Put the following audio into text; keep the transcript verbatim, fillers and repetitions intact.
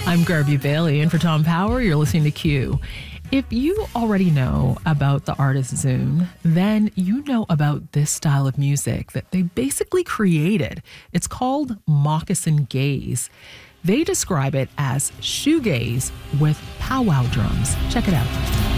I'm Garby Bailey, and for Tom Power, you're listening to Q. If you already know about the artist Zune, then you know about this style of music that they basically created. It's called moccasin gaze. They describe it as shoegaze with powwow drums. Check it out.